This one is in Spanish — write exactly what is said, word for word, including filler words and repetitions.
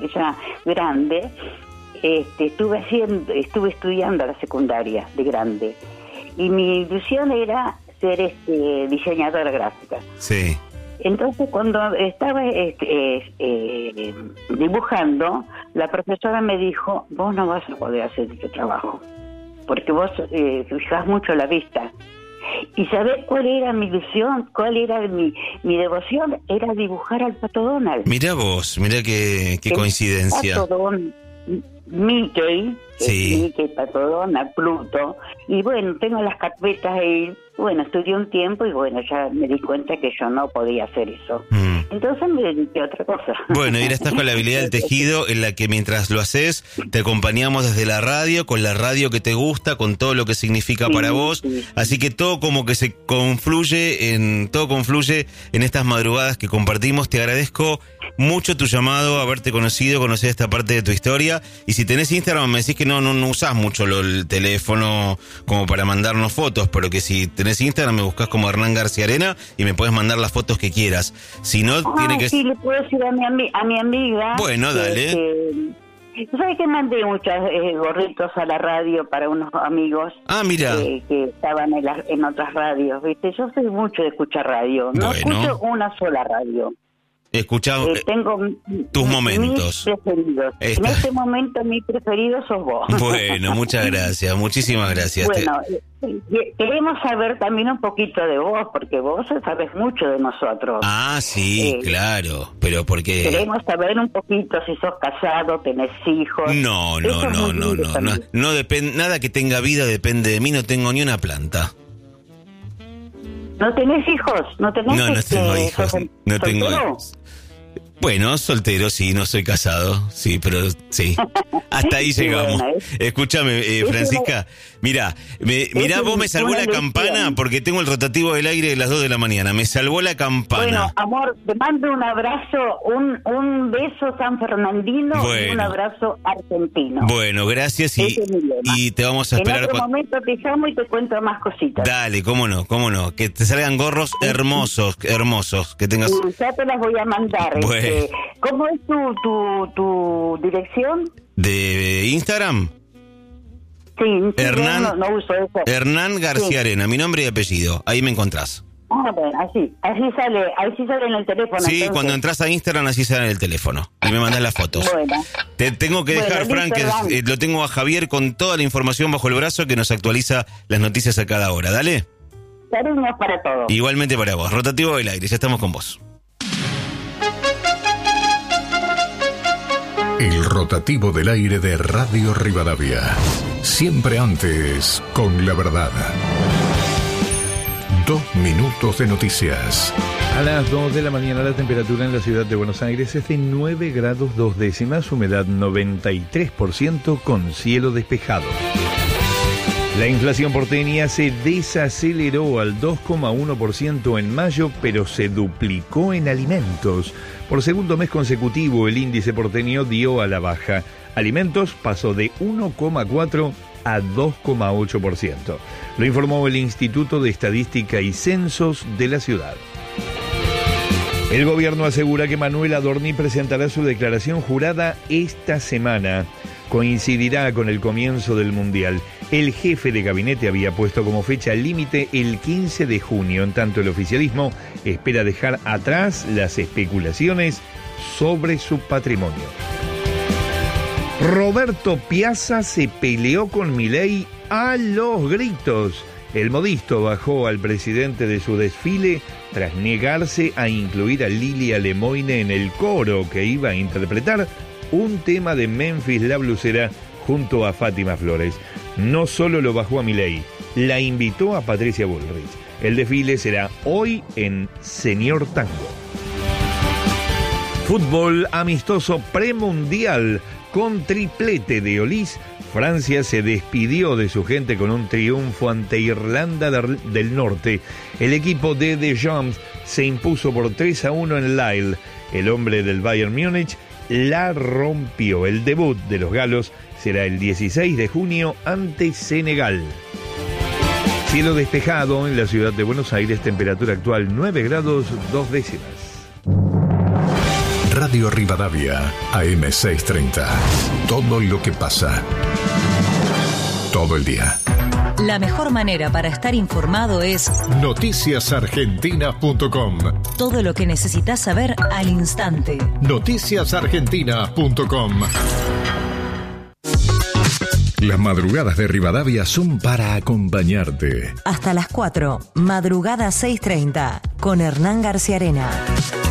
ya grande, este, estuve haciendo, estuve estudiando la secundaria de grande. Y mi ilusión era ser este, diseñadora gráfica. Sí. Entonces, cuando estaba este, eh, eh, dibujando, la profesora me dijo, vos no vas a poder hacer este trabajo, porque vos eh, fijás mucho la vista. ¿Y sabés cuál era mi ilusión? ¿Cuál era mi, mi devoción? Era dibujar al Pato Donald. Mirá vos, mirá qué, qué coincidencia. Pato Donald, Mickey, sí. Mickey, Pato Donald, Pluto. Y bueno, tengo las carpetas ahí. Bueno, estudié un tiempo y bueno, ya me di cuenta que yo no podía hacer eso. Mm. Entonces me dediqué a otra cosa. Bueno, y ahora estás con la habilidad del tejido, en la que mientras lo haces, te acompañamos desde la radio, con la radio que te gusta, con todo lo que significa sí, para vos. Sí. Así que todo como que se confluye en, todo confluye en estas madrugadas que compartimos. Te agradezco mucho tu llamado, haberte conocido, conocer esta parte de tu historia. Y si tenés Instagram, me decís que no, no, no usás mucho lo, el teléfono como para mandarnos fotos, pero que si tenés Instagram me buscás como Hernán García Arena y me puedes mandar las fotos que quieras. Si no, ah, tiene que... sí, le puedo decir a mi, ami- a mi amiga... Bueno, dale. Que, que, ¿sabes que mandé muchos eh, gorritos a la radio para unos amigos? Ah, mira. Que, que estaban en, la, en otras radios, ¿viste? Yo soy mucho de escuchar radio. No bueno. escucho una sola radio. Escuchado eh, tengo tus momentos. Mis preferidos. Esta. En este momento mi preferido sos vos. Bueno, muchas gracias, muchísimas gracias. Bueno, Te... queremos saber también un poquito de vos, porque vos sabes mucho de nosotros. Ah, sí, eh, claro, pero porque... Queremos saber un poquito si sos casado, tenés hijos. No, no, no, no, no, no, no depende, nada que tenga vida depende de mí, no tengo ni una planta. ¿No tenés hijos? ¿No tenés No, no este, tengo hijos, sos, no tengo soltero? hijos. Bueno, soltero, sí, no soy casado, sí, pero sí. Hasta ahí llegamos. Bueno, escúchame, eh, Francisca, mirá, me, mirá, vos me salvó la campana porque tengo el rotativo del aire de las dos de la mañana. Me salvó la campana. Bueno, amor, te mando un abrazo, un, un beso san fernandino bueno. y un abrazo argentino. Bueno, gracias y, y te vamos a esperar. En otro cuando... momento te llamo y te cuento más cositas. Dale, cómo no, cómo no. Que te salgan gorros hermosos, hermosos. Que tengas... Sí, ya te las voy a mandar. Bueno. Este, ¿Cómo es tu, tu, tu dirección? ¿De Instagram? Sí, Hernán, no, no uso eso. Hernán García sí. Arena, mi nombre y apellido. Ahí me encontrás. Ah, bueno, así, así sale, así sale en el teléfono. Sí, entonces. Cuando entras a Instagram así sale en el teléfono. Y me mandás las fotos. Bueno. Te tengo que dejar, bueno, Frank, que eh, lo tengo a Javier con toda la información bajo el brazo que nos actualiza las noticias a cada hora. Dale. Cariños para todos. Igualmente para vos. Rotativo del aire, ya estamos con vos. El rotativo del aire de Radio Rivadavia. Siempre antes, con la verdad. Dos minutos de noticias. A las dos de la mañana la temperatura en la ciudad de Buenos Aires es de nueve grados dos décimas, humedad noventa y tres por ciento con cielo despejado. La inflación porteña se desaceleró al dos coma uno por ciento en mayo, pero se duplicó en alimentos. Por segundo mes consecutivo, el índice porteño dio a la baja. Alimentos pasó de uno coma cuatro a dos coma ocho por ciento. Lo informó el Instituto de Estadística y Censos de la ciudad. El gobierno asegura que Manuel Adorni presentará su declaración jurada esta semana. Coincidirá con el comienzo del Mundial. El jefe de gabinete había puesto como fecha límite el quince de junio, en tanto el oficialismo espera dejar atrás las especulaciones sobre su patrimonio. Roberto Piazza se peleó con Milei a los gritos. El modisto bajó al presidente de su desfile tras negarse a incluir a Lilia Lemoine en el coro que iba a interpretar un tema de Memphis La Blusera junto a Fátima Flores. No solo lo bajó a Milei, la invitó a Patricia Bullrich. El desfile será hoy en Señor Tango. Fútbol amistoso premundial con triplete de Olís. Francia se despidió de su gente con un triunfo ante Irlanda del Norte. El equipo de Deschamps se impuso por tres a uno en Lille. El hombre del Bayern Múnich la rompió. El debut de los galos será el dieciséis de junio ante Senegal. Cielo despejado en la ciudad de Buenos Aires, temperatura actual nueve grados dos décimas. Radio Rivadavia, A M seiscientos treinta. Todo lo que pasa. Todo el día. La mejor manera para estar informado es noticias argentinas punto com. Todo lo que necesitas saber al instante. noticias argentinas punto com. Las madrugadas de Rivadavia son para acompañarte. Hasta las cuatro, Madrugada seiscientos treinta, con Hernán García Arena.